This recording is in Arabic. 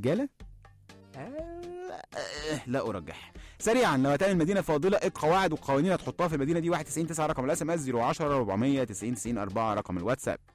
رجاله؟ لا ارجح. سريعا، لو هتعمل مدينه فاضله، ايه القواعد والقوانين هتحطها في المدينه دي؟ 91 9 رقم الاس ام اس، 010 490 90 4 رقم الواتساب.